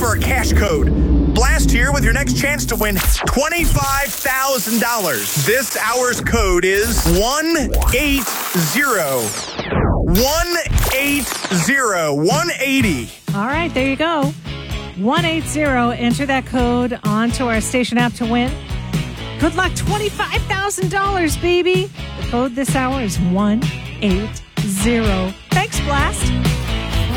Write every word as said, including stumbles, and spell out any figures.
our cash code. Blast here with your next chance to win twenty-five thousand dollars. This hour's code is one eight zero. one eight zero. one eighty. All right, there you go. one eight zero. Enter that code onto our station app to win. Good luck, twenty-five thousand dollars, baby. The code this hour is one eight zero. Thanks, Blast.